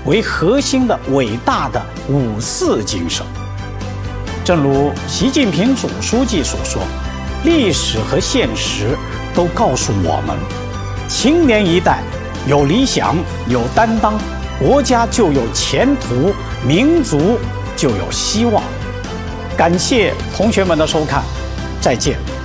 为核心的伟大的五四精神。正如习近平总书记所说，历史和现实都告诉我们，青年一代有理想、有担当，国家就有前途，民族就有希望。感谢同学们的收看，再见。